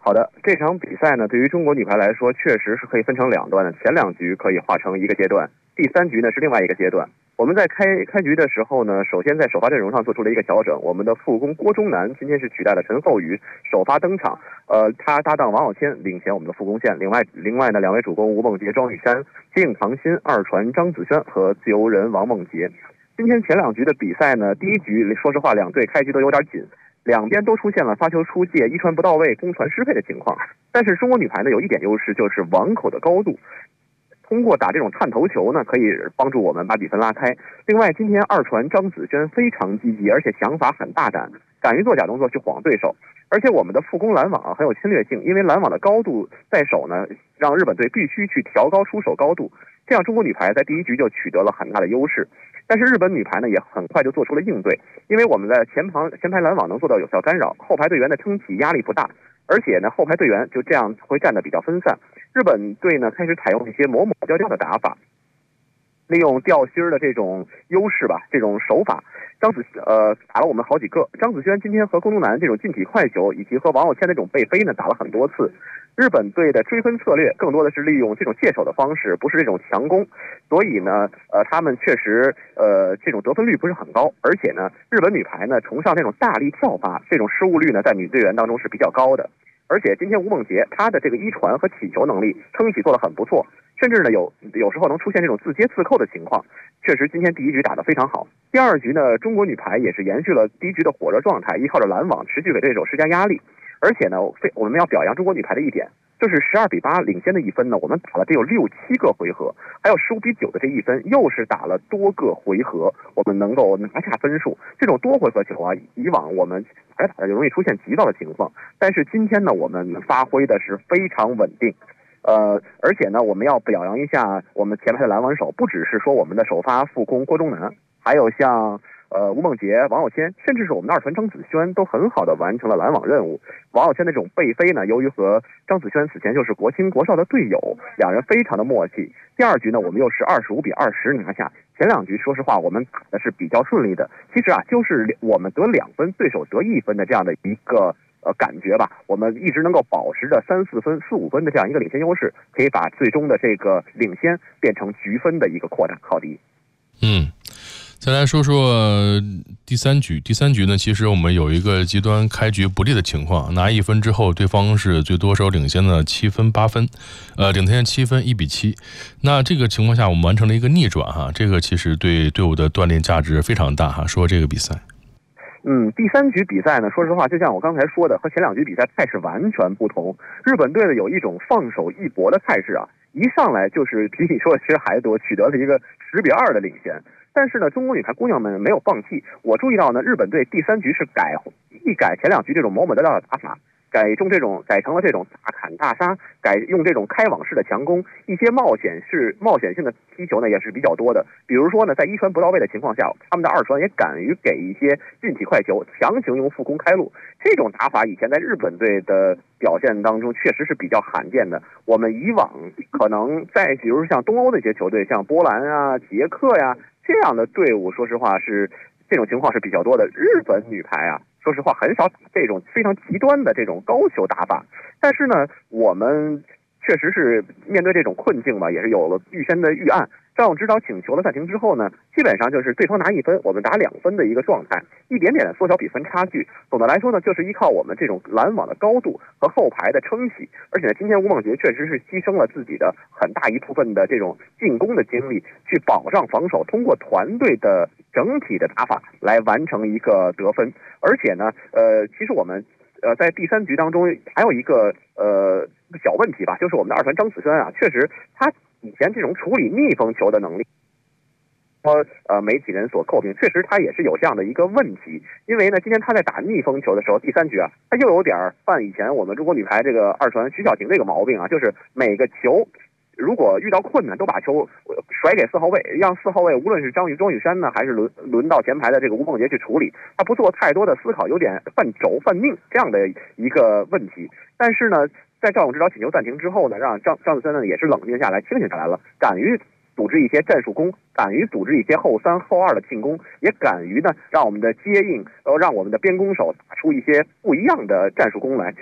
好的，这场比赛呢，对于中国女排来说，确实是可以分成两段的。前两局可以划成一个阶段，第三局呢是另外一个阶段。我们在开局的时候呢，首先在首发阵容上做出了一个调整。我们的副攻郭忠南今天是取代了陈厚宇首发登场，他搭档王傲谦领衔我们的副攻线。另外呢，两位主攻吴梦洁、庄雨珊接应唐鑫，二传张子萱和自由人王梦洁。今天前两局的比赛呢，第一局说实话两队开局都有点紧。两边都出现了发球出界、一传不到位、攻传失配的情况，但是中国女排呢有一点优势，就是网口的高度。通过打这种探头球呢，可以帮助我们把比分拉开。另外，今天二传张子萱非常积极，而且想法很大胆，敢于做假动作去晃对手。而且我们的副攻拦网很有侵略性，因为拦网的高度在手呢，让日本队必须去调高出手高度，这样中国女排在第一局就取得了很大的优势。但是日本女排呢也很快就做出了应对，因为我们在前排拦网能做到有效干扰，后排队员的撑起压力不大，而且呢后排队员就这样会站得比较分散。日本队呢开始采用一些抹掉的打法，利用吊心的这种优势吧，这种手法，打了我们好几个。张子萱今天和龚东南这种近体快球，以及和王傲谦的这种背飞呢，打了很多次。日本队的追分策略更多的是利用这种借手的方式，不是这种强攻，所以呢，他们确实这种得分率不是很高，而且呢，日本女排呢崇尚这种大力跳发，这种失误率呢在女队员当中是比较高的。而且今天吴梦洁她的这个一传和起球能力撑起做得很不错，甚至呢有时候能出现这种自接自扣的情况。确实今天第一局打得非常好。第二局呢，中国女排也是延续了第一局的火热状态，依靠着拦网持续给对手施加压力。而且呢，我们要表扬中国女排的一点，就是12-8领先的一分呢，我们打了得有6、7个回合，还有15-9的这一分，又是打了多个回合，我们能够拿下分数。这种多回合球啊，以往我们打着容易出现急躁的情况，但是今天呢，我们发挥的是非常稳定。而且呢，我们要表扬一下我们前排的拦网手，不只是说我们的首发副攻郭忠南，还有像吴梦洁、王傲谦，甚至是我们的二传张子萱都很好的完成了拦网任务。王傲谦的这种背飞呢，由于和张子萱此前就是国青国少的队友，两人非常的默契。第二局呢，我们又是25-20拿下。前两局说实话我们打的是比较顺利的，其实啊就是我们得2分，对手得1分的这样的一个感觉吧，我们一直能够保持着3、4分、4、5分的这样一个领先优势，可以把最终的这个领先变成局分的一个扩大。好的。 再来说说第三局。第三局呢，其实我们有一个极端开局不利的情况，拿1分之后，对方是最多手领先的7分、8分，领先7分，1-7。那这个情况下，我们完成了一个逆转哈，这个其实对队伍的锻炼价值非常大哈。说这个比赛。 第三局比赛呢，说实话，就像我刚才说的，和前两局比赛态势完全不同。日本队呢有一种放手一搏的态势啊，一上来就是比你说的其实还多，取得了一个10-2的领先。但是呢，中国女排姑娘们没有放弃。我注意到呢，日本队第三局是改前两局这种某的打法，改成了这种大砍大杀，用这种开网式的强攻，一些冒险性的踢球呢也是比较多的。比如说呢，在一传不到位的情况下，他们的二传也敢于给一些近体快球，强行用副攻开路。这种打法以前在日本队的表现当中确实是比较罕见的。我们以往可能在比如像东欧的一些球队，像波兰啊、捷克呀这样的队伍，说实话是这种情况是比较多的。日本女排啊，说实话很少打这种非常极端的这种高球打法，但是呢，我们确实是面对这种困境吧，也是有了预先的预案。赵勇指导请求了暂停之后呢，基本上就是对方拿1分，我们打2分的一个状态，一点点的缩小比分差距。总的来说呢，就是依靠我们这种拦网的高度和后排的撑起。而且呢，今天吴梦洁确实是牺牲了自己的很大一部分的这种进攻的精力，去保障防守，通过团队的整体的打法来完成一个得分。而且呢，其实我们在第三局当中还有一个小问题吧，就是我们的二传张子萱啊，确实他以前这种处理逆风球的能力，媒体人所诟病，确实他也是有这样的一个问题。因为呢，今天他在打逆风球的时候，第三局啊，他又有点犯以前我们中国女排这个二传徐晓婷这个毛病啊，就是每个球如果遇到困难，都把球甩给4号位，让4号位无论是庄雨珊呢，还是轮到前排的这个吴梦洁去处理，他不做太多的思考，有点犯轴犯命这样的一个问题。但是呢，在赵勇指导请求暂停之后呢，让张子萱呢也是冷静下来、清醒下来了，敢于组织一些战术攻，敢于组织一些后3、后2的进攻，也敢于呢让我们的接应，让我们的边攻手打出一些不一样的战术攻来。